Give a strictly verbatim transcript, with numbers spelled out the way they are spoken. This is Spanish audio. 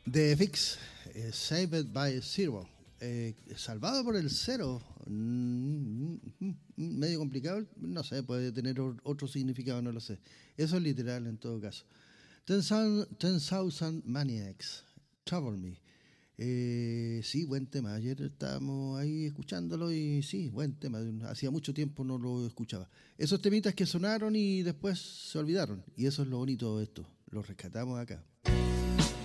The Fix, eh, Saved by Zero. Eh, salvado por el cero. Mm, mm, mm, medio complicado, no sé, puede tener otro significado, no lo sé. Eso es literal en todo caso. Ten Thousand Maniacs, Trouble Me. Eh, sí, buen tema. Ayer estábamos ahí escuchándolo y sí, buen tema. Hacía mucho tiempo no lo escuchaba. Esos temitas que sonaron y después se olvidaron. Y eso es lo bonito de esto. Los rescatamos acá.